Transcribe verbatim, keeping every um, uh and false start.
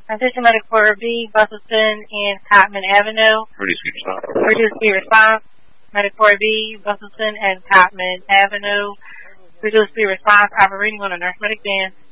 Attention Medic four B, Busselton and Cotman Avenue. Reduce speed response. Reduce speed response. Medic four B, Busselton and Cotman Avenue. Reduce speed response operating on a nurse medic van.